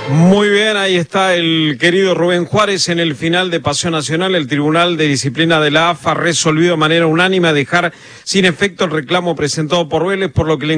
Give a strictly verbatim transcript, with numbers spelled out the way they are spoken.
Muy bien, ahí está el querido Rubén Juárez en el final de Paseo Nacional. El Tribunal de Disciplina de la A F A resolvió de manera unánime dejar sin efecto el reclamo presentado por Vélez, por lo que le